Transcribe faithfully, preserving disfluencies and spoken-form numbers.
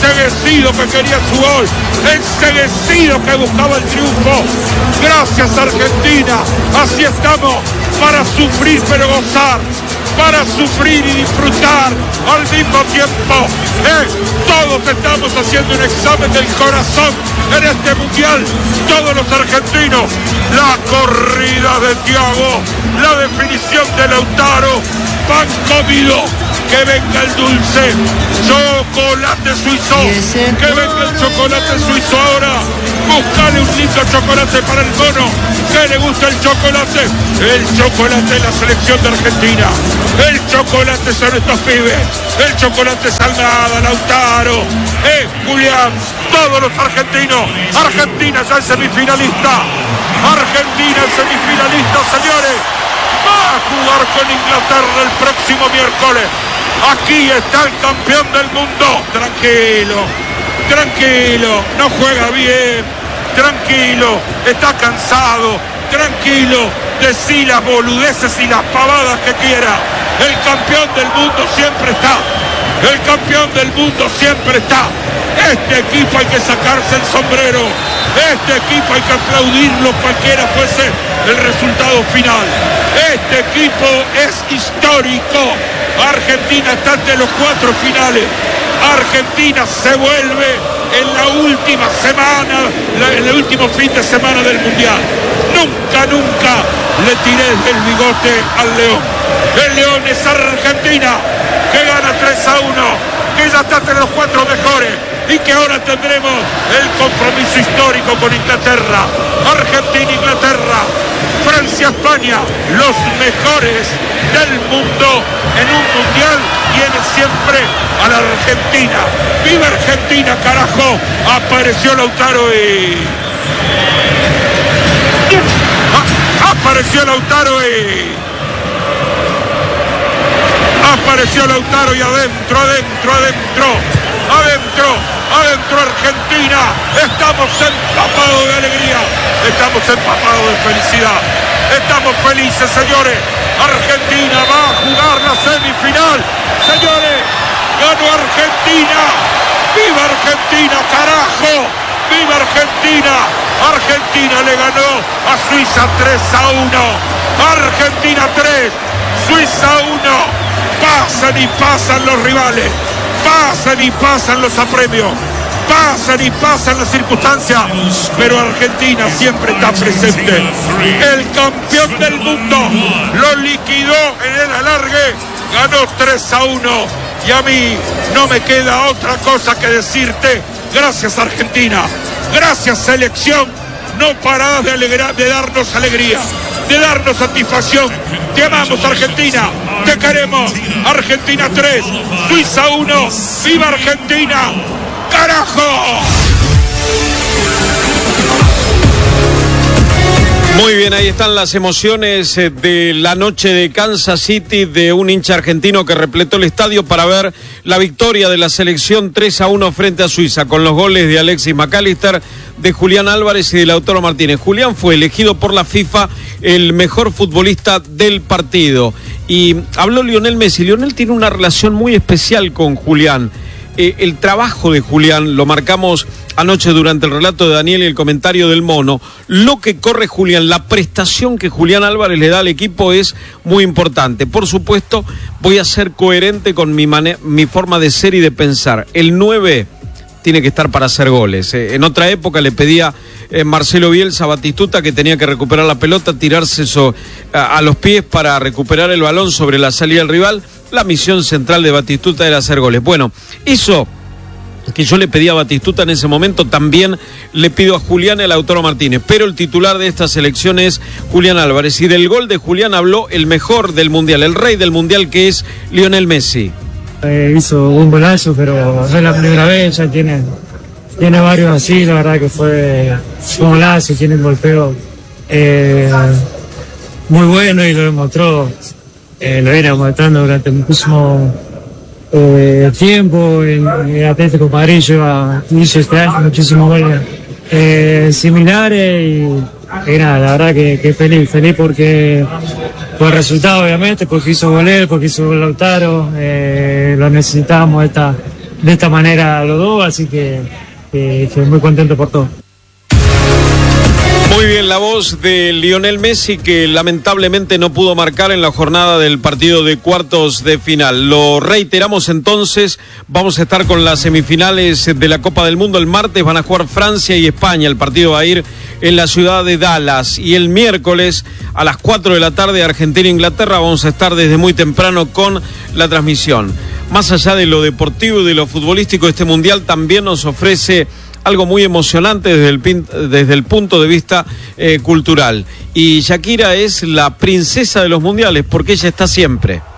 enceguecido que quería su gol, enceguecido que buscaba el triunfo. Gracias Argentina, así estamos, para sufrir pero gozar, para sufrir y disfrutar al mismo tiempo. Eh, todos estamos haciendo un examen del corazón en este mundial, todos los argentinos. La corrida de Thiago, la definición de Lautaro, pan comido. Que venga el dulce chocolate suizo, que venga el chocolate suizo ahora. Buscale un lindo chocolate para el mono, que le gusta el chocolate. El chocolate es la selección de Argentina, el chocolate son estos pibes, el chocolate es Almada, Lautaro, eh, Julián, todos los argentinos. Argentina ya es semifinalista, Argentina es semifinalista, señores. Va a jugar con Inglaterra el próximo miércoles. Aquí está el campeón del mundo. Tranquilo, tranquilo, no juega bien, tranquilo, está cansado, tranquilo, decí las boludeces y las pavadas que quiera. El campeón del mundo siempre está, el campeón del mundo siempre está. Este equipo hay que sacarse el sombrero, este equipo hay que aplaudirlo cualquiera fuese el resultado final. Este equipo es histórico. Argentina está entre los cuatro finales. Argentina se vuelve en la última semana, en el último fin de semana del Mundial. Nunca, nunca le tiré desde el bigote al León. El León es Argentina, que gana tres a uno, que ya está entre los cuatro mejores y que ahora tendremos el compromiso histórico con Inglaterra. Argentina, Inglaterra, Francia, España, los mejores del mundo en un mundial tiene siempre a la Argentina. ¡Viva Argentina, carajo! Apareció Lautaro y... ¡Ah! Apareció Lautaro y... Apareció Lautaro y adentro, adentro, adentro, adentro, adentro Argentina. Estamos empapados de alegría, estamos empapados de felicidad, estamos felices, señores. Argentina va a jugar la semifinal, señores. Ganó Argentina. ¡Viva Argentina, carajo! ¡Viva Argentina! Argentina le ganó a Suiza tres a uno. Argentina tres, Suiza uno. Pasan y pasan los rivales, pasan y pasan los apremios, pasan y pasan las circunstancias, pero Argentina siempre está presente. El campeón del mundo lo liquidó en el alargue, ganó tres a uno, y a mí no me queda otra cosa que decirte: gracias Argentina, gracias selección, no parás de, alegrar, de darnos alegría, de darnos satisfacción. Te amamos Argentina, te queremos. Argentina tres, Suiza uno, ¡viva Argentina! ¡Carajo! Muy bien, ahí están las emociones de la noche de Kansas City, de un hincha argentino que repletó el estadio para ver la victoria de la selección tres a uno frente a Suiza, con los goles de Alexis McAllister, de Julián Álvarez y de Lautaro Martínez. Julián fue elegido por la FIFA el mejor futbolista del partido. Y habló Lionel Messi. Lionel tiene una relación muy especial con Julián. Eh, el trabajo de Julián lo marcamos anoche durante el relato de Daniel y el comentario del Mono. Lo que corre Julián, la prestación que Julián Álvarez le da al equipo es muy importante. Por supuesto, voy a ser coherente con mi, mane- mi forma de ser y de pensar. El nueve tiene que estar para hacer goles. Eh, en otra época le pedía eh, Marcelo Bielsa a Batistuta que tenía que recuperar la pelota, tirarse eso a, a los pies para recuperar el balón sobre la salida del rival. La misión central de Batistuta era hacer goles. Bueno, eso que yo le pedía a Batistuta en ese momento, también le pido a Julián y a Lautaro Martínez, pero el titular de esta selección es Julián Álvarez, y del gol de Julián habló el mejor del Mundial, el rey del Mundial, que es Lionel Messi. Eh, hizo un golazo, pero no es la primera vez, ya tiene, tiene varios así, la verdad que fue un golazo, tiene un golpeo eh, muy bueno y lo demostró, eh, lo viene demostrando durante muchísimo eh, tiempo. En el Atlético de Madrid lleva, hizo este año muchísimos goles eh, similares y, y nada, la verdad que, que feliz, feliz porque por el resultado obviamente, porque hizo gol él, porque hizo gol Lautaro, eh, lo necesitábamos esta, de esta manera los dos, así que, que estoy muy contento por todo. Muy bien, la voz de Lionel Messi, que lamentablemente no pudo marcar en la jornada del partido de cuartos de final. Lo reiteramos entonces, vamos a estar con las semifinales de la Copa del Mundo. El martes van a jugar Francia y España, el partido va a ir en la ciudad de Dallas. Y el miércoles a las cuatro de la tarde, Argentina-Inglaterra, vamos a estar desde muy temprano con la transmisión. Más allá de lo deportivo y de lo futbolístico, este Mundial también nos ofrece algo muy emocionante desde el, desde el punto de vista eh, cultural. Y Shakira es la princesa de los mundiales porque ella está siempre.